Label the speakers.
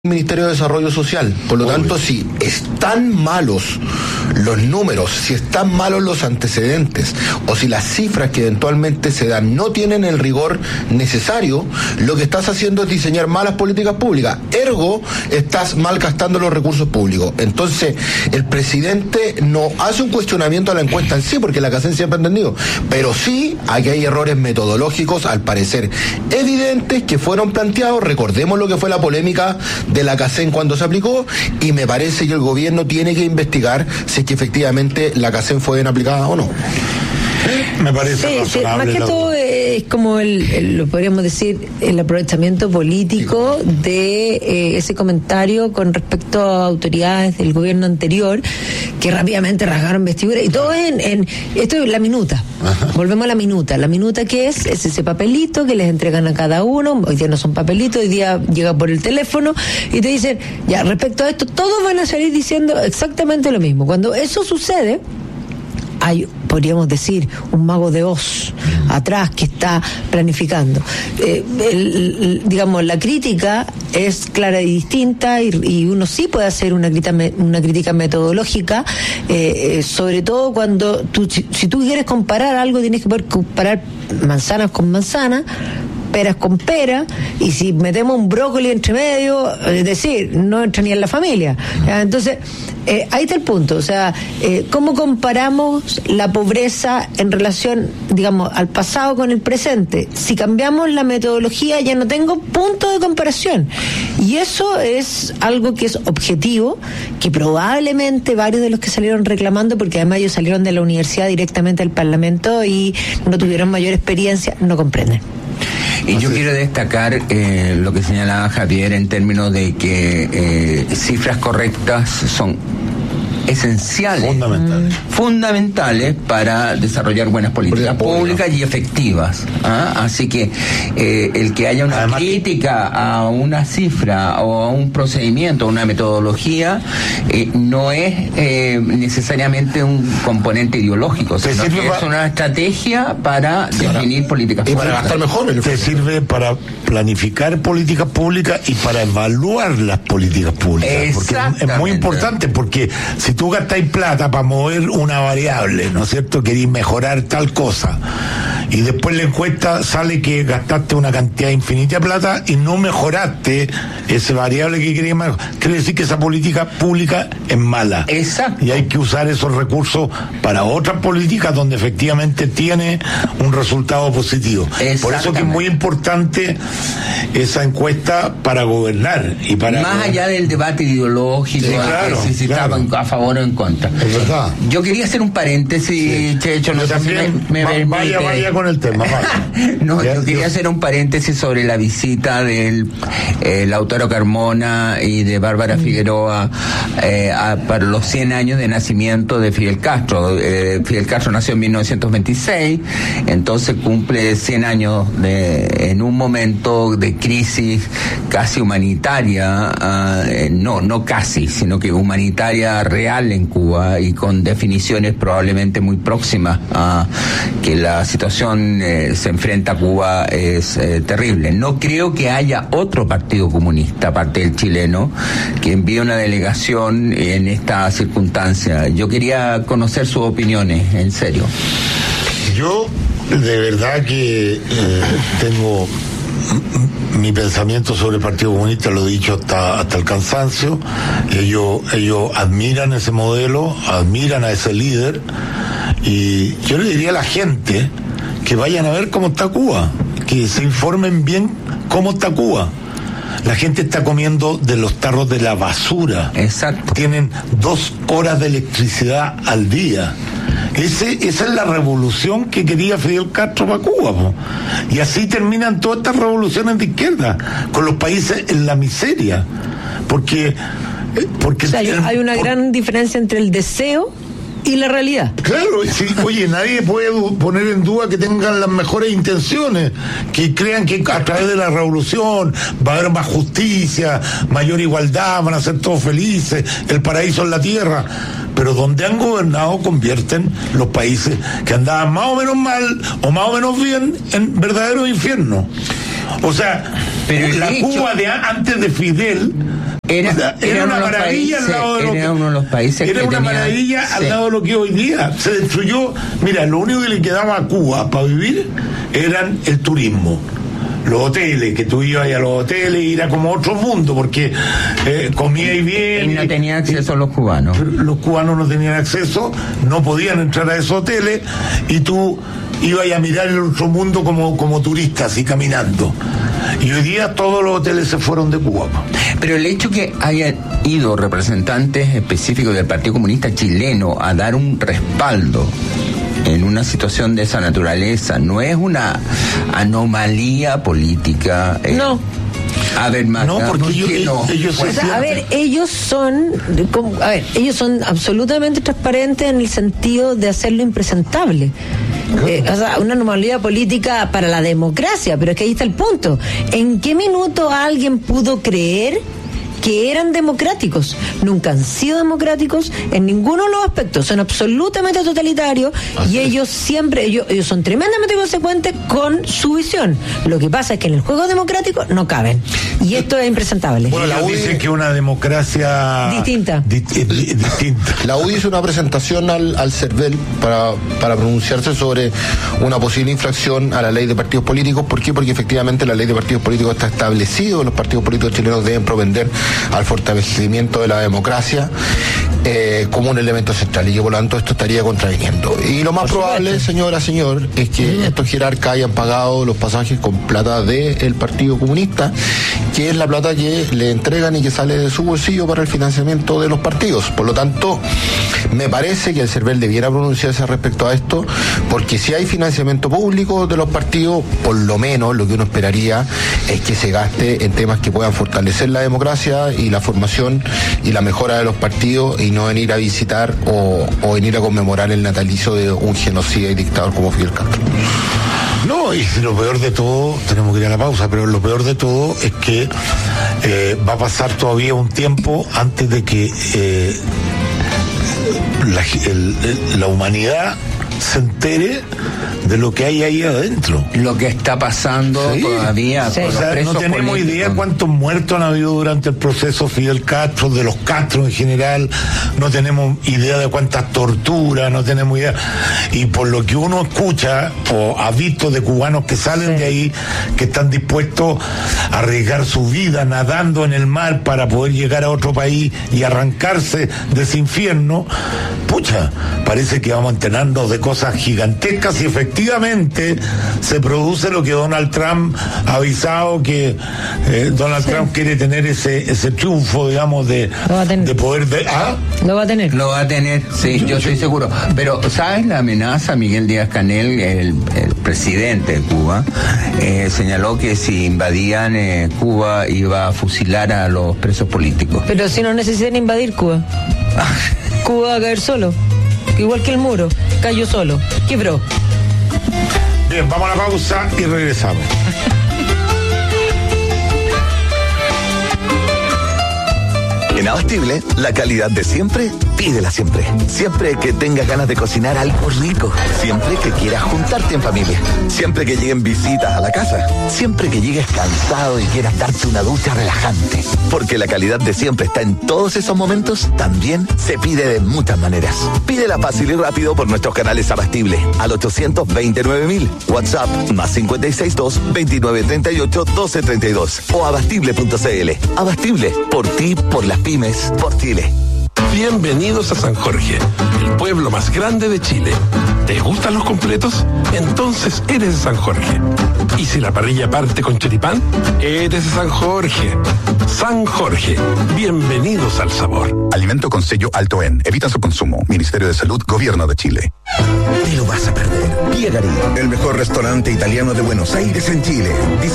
Speaker 1: Ministerio de Desarrollo Social. Por lo tanto, si están malos los números, si están malos los antecedentes, o si las cifras que eventualmente se dan no tienen el rigor necesario, lo que estás haciendo es diseñar malas políticas públicas. Ergo, estás malgastando los recursos públicos. Entonces, el presidente no hace un cuestionamiento a la encuesta en sí, porque la CACEN siempre ha entendido, pero sí aquí hay errores metodológicos, al parecer evidentes, que fueron planteados. Recordemos lo que fue la polémica de la CACEN cuando se aplicó, y me parece que el gobierno tiene que investigar si es que efectivamente la CACEN fue bien aplicada o no.
Speaker 2: Me parece razonable.
Speaker 3: Más que todo es como lo podríamos decir, el aprovechamiento político de ese comentario con respecto a autoridades del gobierno anterior que rápidamente rasgaron vestiduras, y todo esto es la minuta. Ajá. Volvemos a la minuta que es ese papelito que les entregan a cada uno. Hoy día no son papelitos, hoy día llega por el teléfono y te dicen, ya, respecto a esto, todos van a salir diciendo exactamente lo mismo. Cuando eso sucede, hay, podríamos decir, un mago de Oz atrás que está planificando. Digamos, la crítica es clara y distinta, y uno sí puede hacer una crítica metodológica, sobre todo cuando si tú quieres comparar algo, tienes que poder comparar manzanas con manzanas, peras con pera, y si metemos un brócoli entre medio, es decir, no entra ni en la familia. Entonces, ahí está el punto. O sea, ¿cómo comparamos la pobreza en relación, digamos, al pasado con el presente? Si cambiamos la metodología, ya no tengo punto de comparación. Y eso es algo que es objetivo, que probablemente varios de los que salieron reclamando, porque además ellos salieron de la universidad directamente al Parlamento y no tuvieron mayor experiencia, no comprenden.
Speaker 4: Y yo quiero destacar lo que señalaba Javier en términos de que cifras correctas son esenciales, fundamentales para desarrollar buenas políticas públicas y efectivas. Así que el que haya una crítica a una cifra o a un procedimiento, a una metodología, no es necesariamente un componente ideológico, sino que es una estrategia para definir políticas públicas.
Speaker 2: Y para gastar mejor. Te sirve para planificar políticas públicas y para evaluar las políticas públicas. Porque es muy importante, porque si tú gastáis plata para mover una variable, ¿no es cierto? Querís mejorar tal cosa, y después la encuesta sale que gastaste una cantidad infinita de plata y no mejoraste esa variable que querías mejorar, quiere decir que esa política pública es mala.
Speaker 4: Exacto.
Speaker 2: Y hay que usar esos recursos para otras políticas donde efectivamente tiene un resultado positivo. Por eso que es muy importante esa encuesta para gobernar y para
Speaker 4: más allá del debate ideológico, si estaban a favor o en contra.
Speaker 2: Es verdad.
Speaker 4: Yo quería hacer un paréntesis, Checho, no sé si me
Speaker 2: vaya con el tema.
Speaker 4: No, yo quería hacer un paréntesis sobre la visita del Lautaro Carmona y de Bárbara Figueroa para los 100 años de nacimiento de Fidel Castro. Fidel Castro nació en 1926, entonces cumple 100 años en un momento de crisis casi humanitaria, no casi, sino que humanitaria real en Cuba, y con definiciones probablemente muy próximas a que la situación se enfrenta a Cuba es terrible. No creo que haya otro partido comunista, aparte del chileno, que envíe una delegación en esta circunstancia. Yo quería conocer sus opiniones, en serio.
Speaker 2: Yo, de verdad que tengo mi pensamiento sobre el Partido Comunista, lo he dicho hasta el cansancio. Ellos admiran ese modelo, admiran a ese líder, y yo le diría a la gente que vayan a ver cómo está Cuba, que se informen bien cómo está Cuba. La gente está comiendo de los tarros de la basura.
Speaker 4: Exacto.
Speaker 2: Tienen 2 horas de electricidad al día. Esa es la revolución que quería Fidel Castro para Cuba, po. Y así terminan todas estas revoluciones de izquierda, con los países en la miseria. Porque
Speaker 3: o sea, hay una gran diferencia entre el deseo y la realidad.
Speaker 2: Claro, sí, oye, nadie puede poner en duda que tengan las mejores intenciones, que crean que a través de la revolución va a haber más justicia, mayor igualdad, van a ser todos felices, el paraíso en la tierra. Pero donde han gobernado convierten los países que andaban más o menos mal o más o menos bien en verdaderos infiernos. O sea, pero la Cuba de antes de Fidel era una maravilla al lado de
Speaker 4: era uno de los países
Speaker 2: era
Speaker 4: que
Speaker 2: una
Speaker 4: tenía,
Speaker 2: maravilla al lado de lo que hoy día se destruyó. Mira, lo único que le quedaba a Cuba para vivir eran el turismo, los hoteles, que tú ibas a los hoteles y era como otro mundo porque comíais bien.
Speaker 4: Y no tenía acceso a los cubanos.
Speaker 2: Los cubanos no tenían acceso, no podían entrar a esos hoteles y tú ibas a mirar el otro mundo como turista, así caminando. Y hoy día todos los hoteles se fueron de Cuba.
Speaker 4: Pero el hecho que hayan ido representantes específicos del Partido Comunista Chileno a dar un respaldo en una situación de esa naturaleza no es una anomalía política.
Speaker 3: No.
Speaker 4: A ver, Marta,
Speaker 2: no, porque ellos
Speaker 3: pues, a ver, ellos son absolutamente transparentes en el sentido de hacerlo impresentable. O sea, una anomalía política para la democracia, pero es que ahí está el punto. ¿En qué minuto alguien pudo creer que eran democráticos? Nunca han sido democráticos en ninguno de los aspectos, son absolutamente totalitarios. Así y ellos siempre, ellos son tremendamente consecuentes con su visión. Lo que pasa es que en el juego democrático no caben, y esto es impresentable.
Speaker 2: Bueno, la UDI dice que una democracia
Speaker 3: distinta.
Speaker 2: Distinta.
Speaker 1: La UDI hizo una presentación al CERVEL para pronunciarse sobre una posible infracción a la ley de partidos políticos. ¿Por qué? Porque efectivamente la ley de partidos políticos está establecido, los partidos políticos chilenos deben propender al fortalecimiento de la democracia como un elemento central, y que por lo tanto esto estaría contraviniendo. Y lo más probable, señor, es que estos jerarcas hayan pagado los pasajes con plata del Partido Comunista, que es la plata que le entregan y que sale de su bolsillo para el financiamiento de los partidos. Por lo tanto, me parece que el CERVEL debiera pronunciarse respecto a esto, porque si hay financiamiento público de los partidos, por lo menos lo que uno esperaría es que se gaste en temas que puedan fortalecer la democracia y la formación y la mejora de los partidos, y no en ir a visitar o en ir a conmemorar el natalicio de un genocida y dictador como Fidel Castro.
Speaker 2: No, y lo peor de todo, tenemos que ir a la pausa, pero lo peor de todo es que va a pasar todavía un tiempo antes de que la humanidad se entere de lo que hay ahí adentro.
Speaker 4: Lo que está pasando todavía.
Speaker 3: Sí.
Speaker 2: O sea, no tenemos idea cuántos muertos han habido durante el proceso Fidel Castro, de los Castro en general, no tenemos idea de cuántas torturas, no tenemos idea. Y por lo que uno escucha o ha visto de cubanos que salen de ahí, que están dispuestos a arriesgar su vida nadando en el mar para poder llegar a otro país y arrancarse de ese infierno, pucha, parece que vamos enterando de cosas gigantescas, y efectivamente se produce lo que Donald Trump ha avisado, que Donald Trump quiere tener ese triunfo, digamos, de poder
Speaker 3: Lo va a tener.
Speaker 4: Lo va a tener, sí, yo estoy seguro. Pero, ¿sabes la amenaza? Miguel Díaz-Canel, el presidente de Cuba, señaló que si invadían Cuba iba a fusilar a los presos políticos.
Speaker 3: Pero si no necesitan invadir Cuba. Cuba va a caer solo. Igual que el muro, cayó solo, quebró.
Speaker 2: Bien, vamos a la pausa y regresamos.
Speaker 5: En Abastible, la calidad de siempre, pídela siempre. Siempre que tengas ganas de cocinar algo rico. Siempre que quieras juntarte en familia. Siempre que lleguen visitas a la casa. Siempre que llegues cansado y quieras darte una ducha relajante. Porque la calidad de siempre está en todos esos momentos, también se pide de muchas maneras. Pídela fácil y rápido por nuestros canales Abastible al 829.000. WhatsApp más 562-2938-1232 o abastible.cl. Abastible, por ti, por las pymes, por Chile.
Speaker 6: Bienvenidos a San Jorge, el pueblo más grande de Chile. ¿Te gustan los completos? Entonces eres de San Jorge. ¿Y si la parrilla parte con choripán? Eres de San Jorge. San Jorge, bienvenidos al sabor.
Speaker 7: Alimento con sello alto en. Evita su consumo. Ministerio de Salud, Gobierno de Chile.
Speaker 8: Te lo vas a perder. Piegari, el mejor restaurante italiano de Buenos Aires en Chile.